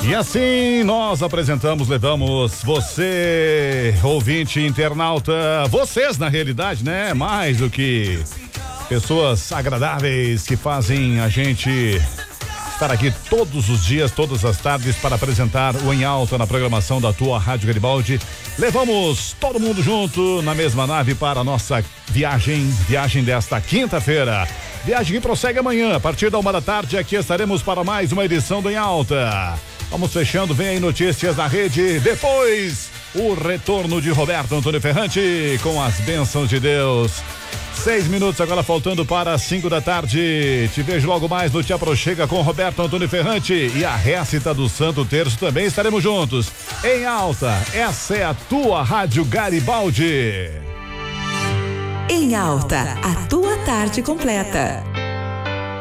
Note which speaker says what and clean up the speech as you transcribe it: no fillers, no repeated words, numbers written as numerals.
Speaker 1: E assim nós apresentamos, levamos você, ouvinte, internauta, vocês na realidade, né? Mais do que pessoas agradáveis que fazem a gente estar aqui todos os dias, todas as tardes para apresentar o Em Alta na programação da tua Rádio Garibaldi. Levamos todo mundo junto na mesma nave para a nossa viagem desta quinta-feira. Viagem que prossegue amanhã, a partir da 1 da tarde, aqui estaremos para mais uma edição do Em Alta. Vamos fechando, vem aí notícias na rede, depois o retorno de Roberto Antônio Ferrante com as bênçãos de Deus. 6 minutos agora faltando para 5 da tarde. Te vejo logo mais no Te Aproxega com Roberto Antônio Ferrante e a récita do Santo Terço também estaremos juntos. Em Alta, essa é a tua Rádio Garibaldi.
Speaker 2: Em Alta, a tua tarde completa.